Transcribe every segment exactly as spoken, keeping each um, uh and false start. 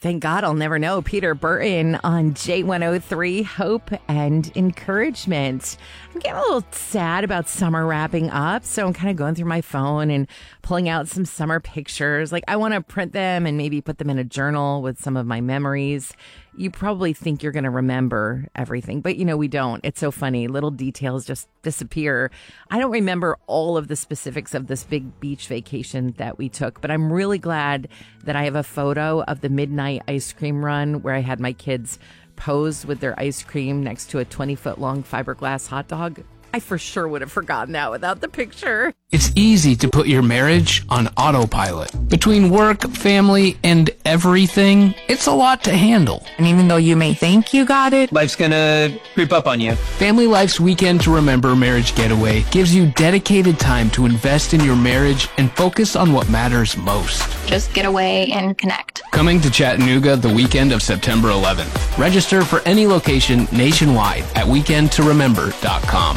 Thank God I'll never know. Peter Burton on J one oh three, Hope and Encouragement. I'm getting a little sad about summer wrapping up, so I'm kind of going through my phone and pulling out some summer pictures. Like, I want to print them and maybe put them in a journal with some of my memories. You probably think you're going to remember everything, but you know, we don't. It's so funny. Little details just disappear. I don't remember all of the specifics of this big beach vacation that we took, but I'm really glad that I have a photo of the midnight ice cream run where I had my kids pose with their ice cream next to a twenty foot long fiberglass hot dog. I for sure would have forgotten that without the picture. It's easy to put your marriage on autopilot. Between work, family, and everything, it's a lot to handle. And even though you may think you got it, life's gonna creep up on you. Family Life's Weekend to Remember Marriage Getaway gives you dedicated time to invest in your marriage and focus on what matters most. Just get away and connect. Coming to Chattanooga the weekend of September eleventh. Register for any location nationwide at weekend to remember dot com.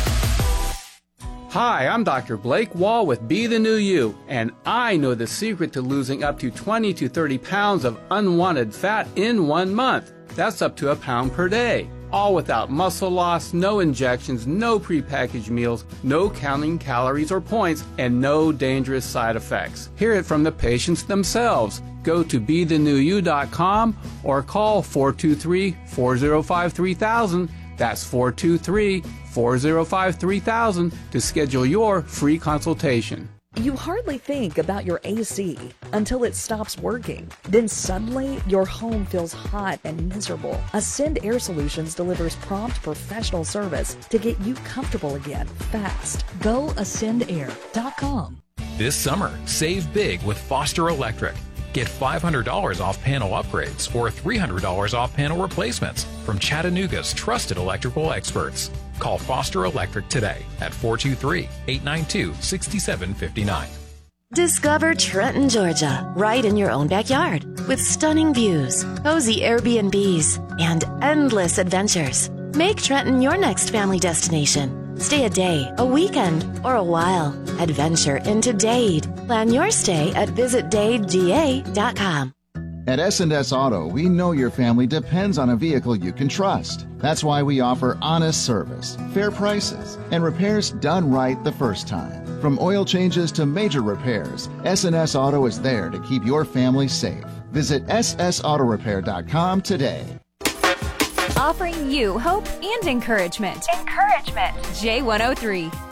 Hi, I'm Doctor Blake Wall with Be the New You, and I know the secret to losing up to twenty to thirty pounds of unwanted fat in one month. That's up to a pound per day. All without muscle loss, no injections, no prepackaged meals, no counting calories or points, and no dangerous side effects. Hear it from the patients themselves. Go to be the new you dot com or call four two three, four oh five, three thousand. That's four two three, four oh five, three thousand to schedule your free consultation. You hardly think about your A C until it stops working. Then suddenly, your home feels hot and miserable. Ascend Air Solutions delivers prompt professional service to get you comfortable again, fast. Go ascend air dot com. This summer, save big with Foster Electric. Get five hundred dollars off panel upgrades or three hundred dollars off panel replacements from Chattanooga's trusted electrical experts. Call Foster Electric today at four two three, eight nine two, six seven five nine. Discover Trenton, Georgia, right in your own backyard with stunning views, cozy Airbnbs, and endless adventures. Make Trenton your next family destination. Stay a day, a weekend, or a while. Adventure into Dade. Plan your stay at visit dade g a dot com. At S and S Auto, we know your family depends on a vehicle you can trust. That's why we offer honest service, fair prices, and repairs done right the first time. From oil changes to major repairs, S and S Auto is there to keep your family safe. Visit s s auto repair dot com today. Offering you hope and encouragement. Encouragement. J one oh three.